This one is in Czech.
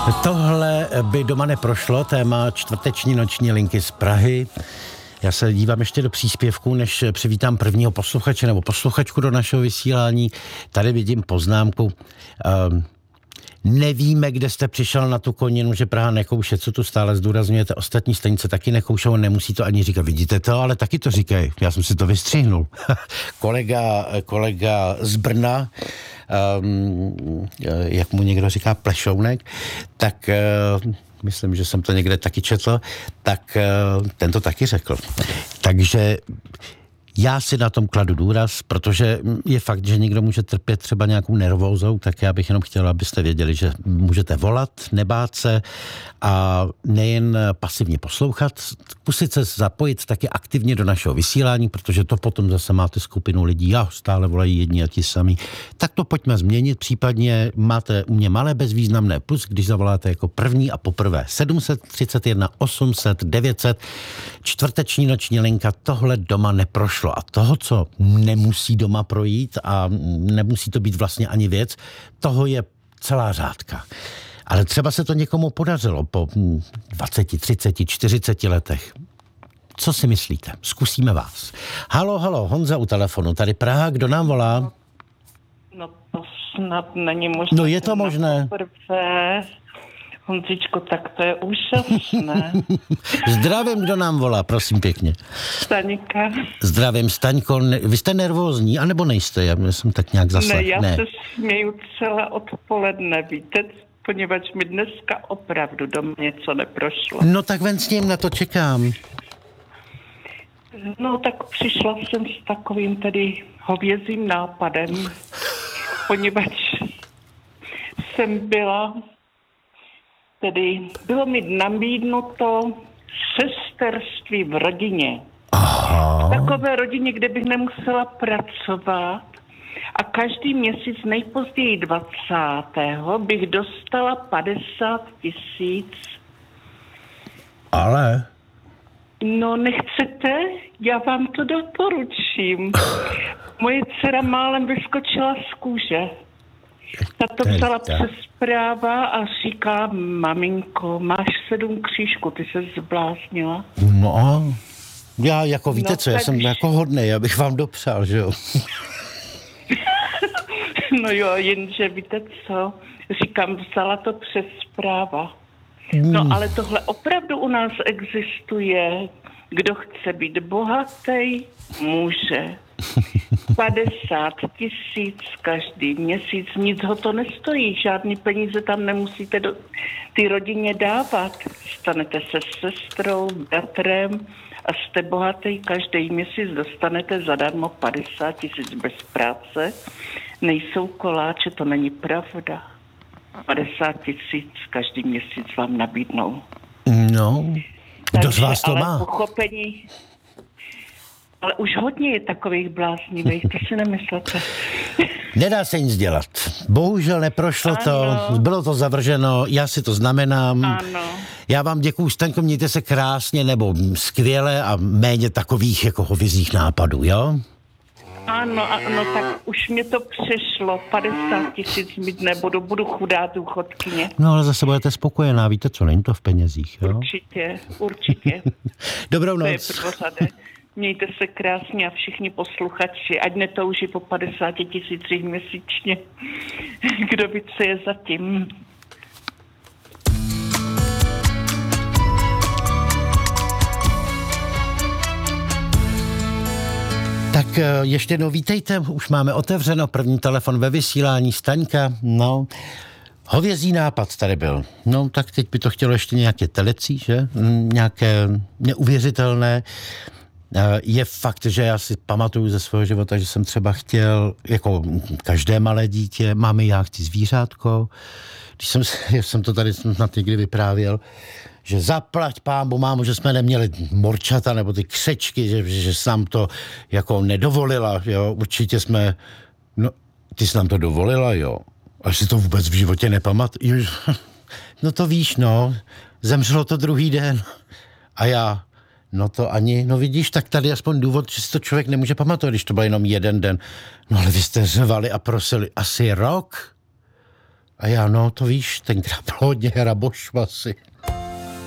Tohle by doma neprošlo, téma čtvrteční noční linky z Prahy. Já se dívám ještě do příspěvku, než přivítám prvního posluchače nebo posluchačku do našeho vysílání. Tady vidím poznámku. Nevíme, kde jste přišel na tu koninu, že Praha nekouše, co tu stále zdůrazňujete. Ostatní stanice taky nekoušou, nemusí to ani říkat. Vidíte to, ale taky to říkají. Já jsem si to vystřihnul. kolega z Brna, jak mu někdo říká, Plešounek, tak myslím, že jsem to někde taky četl, tak ten to taky řekl. Takže já si na tom kladu důraz, protože je fakt, že někdo může trpět třeba nějakou nervózou, tak já bych jenom chtěla, abyste věděli, že můžete volat, nebát se a nejen pasivně poslouchat, zkusit se zapojit taky aktivně do našeho vysílání, protože to potom zase máte skupinu lidí, stále volají jedni a ti samí. Tak to pojďme změnit, případně máte u mě malé bezvýznamné plus, když zavoláte jako první a poprvé 731 800 900, čtvrteční noční linka, tohle doma neprošlo. A toho, co nemusí doma projít a nemusí to být vlastně ani věc, toho je celá řádka. Ale třeba se to někomu podařilo po 20, 30, 40 letech. Co si myslíte? Zkusíme vás. Halo, Honza u telefonu. Tady Praha, kdo nám volá? No to snad není možné. No je to možné. Prvé. Honzičko, tak to je úžasné. Zdravím, kdo nám volá, prosím pěkně. Staňka. Zdravím, Staňko. Vy jste nervózní, anebo nejste? Já jsem tak nějak zaslech. Ne, já se směju celé odpoledne, víte, poněvadž mi dneska opravdu doma něco neprošlo. No tak ven s ním, na to čekám. No tak přišla jsem s takovým tedy hovězím nápadem, poněvadž jsem bylo mi nabídnuto sesterství v rodině. Aha. V takové rodině, kde bych nemusela pracovat a každý měsíc nejpozději 20. bych dostala 50 000. Ale? No nechcete? Já vám to doporučím. Moje dcera málem vyskočila z kůže. Ta to psala přes zpráva a říká, maminko, máš 7 křížků, ty se zbláznila. No, já jako víte co, já jsem jako hodnej, já bych vám dopřál, že jo? No jo, jenže víte co, říkám, vzala to přes zpráva. No ale tohle opravdu u nás existuje. Kdo chce být bohatý, může. 50 000 každý měsíc, nic ho to nestojí, žádný peníze tam nemusíte ty rodině dávat. Stanete se sestrou, bratrem a jste bohatý, každý měsíc dostanete zadarmo 50 000 bez práce. Nejsou koláče, to není pravda. 50 000 každý měsíc vám nabídnou. No, kdo z vás to má? Pochopení. Ale už hodně je takových bláznivých, to si nemyslete. Nedá se nic dělat. Bohužel neprošlo to, bylo to zavrženo, já si to znamenám. Ano. Já vám děkuju, Staňko, mějte se krásně nebo skvěle a méně takových jako hovězích nápadů, jo? Ano, tak už mě to přešlo. 50 000 mít nebudu, budu chudá důchodkyně. No ale zase budete spokojená, víte co, není to v penězích, jo? Určitě. Dobrou noc. To je prvořadé. Mějte se krásně a všichni posluchači, ať netouží po 50 000 měsíčně. Kdo ví, co je zatím. Tak ještě jednou vítejte, už máme otevřeno, první telefon ve vysílání, Staňka, no. Hovězí nápad tady byl. No tak teď by to chtělo ještě nějaké telecí, že? Nějaké neuvěřitelné. Je fakt, že já si pamatuju ze svého života, že jsem třeba chtěl, jako každé malé dítě, máme já chci zvířátko. Když jsem to tady snad někdy vyprávěl, že zaplať pámbu, mámo, že jsme neměli morčata nebo ty křečky, že jsi nám to jako nedovolila, jo. Určitě jsme, no, ty jsi nám to dovolila, jo. Až si to vůbec v životě nepamatuju. No to víš, no, zemřelo to druhý den. A já, no to ani, no vidíš, tak tady aspoň důvod, že si to člověk nemůže pamatovat, když to byl jenom jeden den. No ale vy jste řvali a prosili asi rok. A já, no to víš, tenkrát bylo hodně hrabošmasy.